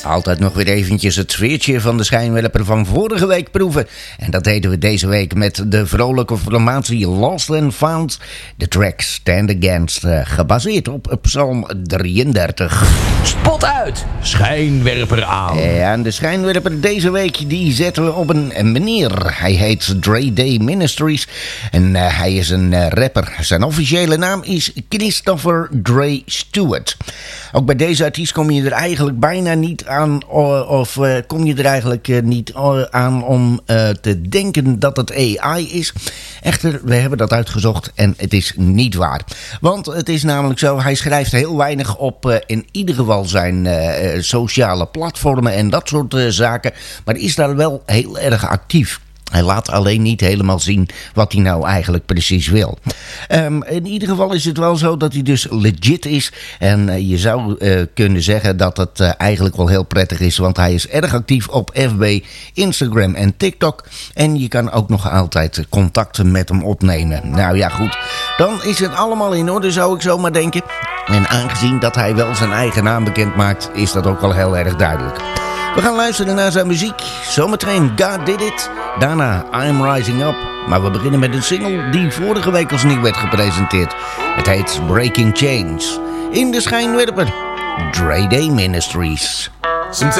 Altijd nog weer eventjes het sfeertje van de schijnwerper van vorige week proeven. En dat deden we deze week met de vrolijke formatie Lost and Found. De track Stand Against, gebaseerd op Psalm 33. Spot uit, schijnwerper aan. En de schijnwerper deze week die zetten we op een meneer. Hij heet Dre Day Ministries en hij is een rapper. Zijn officiële naam is Christopher Dre Stewart. Ook bij deze artiest kom je er eigenlijk bijna niet aan, kom je er eigenlijk niet aan om te denken dat het AI is. Echter, we hebben dat uitgezocht en het is niet waar. Want het is namelijk zo, hij schrijft heel weinig op in ieder geval zijn sociale platformen en dat soort zaken. Maar is daar wel heel erg actief. Hij laat alleen niet helemaal zien wat hij nou eigenlijk precies wil. In ieder geval is het wel zo dat hij dus legit is. En je zou kunnen zeggen dat het eigenlijk wel heel prettig is. Want hij is erg actief op FB, Instagram en TikTok. En je kan ook nog altijd contacten met hem opnemen. Nou ja, goed. Dan is het allemaal in orde, zou ik zo maar denken. En aangezien dat hij wel zijn eigen naam bekend maakt, is dat ook wel heel erg duidelijk. We gaan luisteren naar zijn muziek. Zometeen God Did It. Daarna I'm Rising Up. Maar we beginnen met een single die vorige week als nieuw werd gepresenteerd. Het heet Breaking Chains. In de schijnwerper, Dre Day Ministries. Sometimes